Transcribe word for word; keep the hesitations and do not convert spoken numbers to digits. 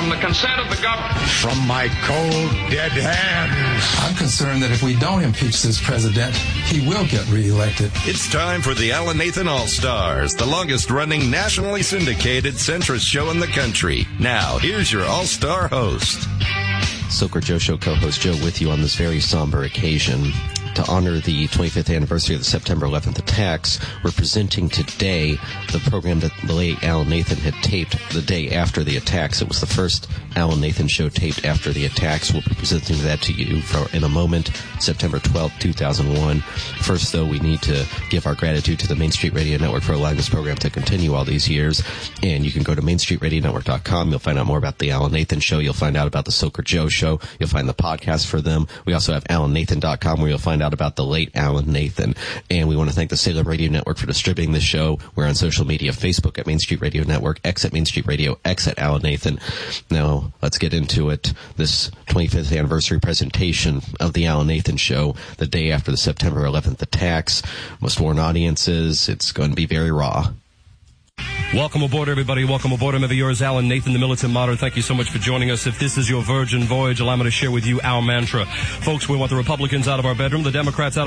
from the consent of the government. From my cold, dead hands. I'm concerned that if we don't impeach this president, he will get reelected. It's time for the Alan Nathan All-Stars, the longest-running, nationally syndicated centrist show in the country. Now, here's your all-star host. Soker Joe Show co-host Joe with you on this very somber occasion. To honor the twenty-fifth anniversary of the September eleventh attacks, we're presenting today the program that the late Alan Nathan had taped the day after the attacks. It was the first Alan Nathan show taped after the attacks. We'll be presenting that to you for, in a moment, September twelfth, two thousand one. First, though, we need to give our gratitude to the Main Street Radio Network for allowing this program to continue all these years. And you can go to main street radio network dot com. You'll find out more about the Alan Nathan Show. You'll find out about the Soker Joe Show. You'll find the podcast for them. We also have alan nathan dot com, where you'll find out about the late Alan Nathan. And we want to thank the Salem Radio Network for distributing this show. We're on social media, Facebook at Main Street Radio Network, X at Main Street Radio, X at Alan Nathan. Now, let's get into it. This twenty-fifth anniversary presentation of the Alan Nathan Show, the day after the September eleventh attacks. Most warn audiences. It's going to be very raw. Welcome aboard, everybody. Welcome aboard. I'm ever yours, Alan Nathan, the Militant Modern. Thank you so much for joining us. If this is your virgin voyage, allow me to share with you our mantra. Folks, we want the Republicans out of our bedroom, the Democrats out